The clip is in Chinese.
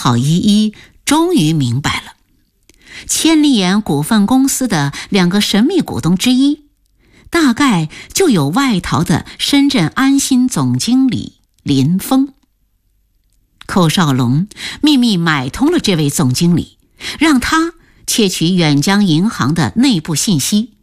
郝依依终于明白了，千里眼股份公司的2个神秘股东之一，大概就有外逃的深圳安心总经理林峰。寇少龙秘密买通了这位总经理，让他窃取远江银行的内部信息，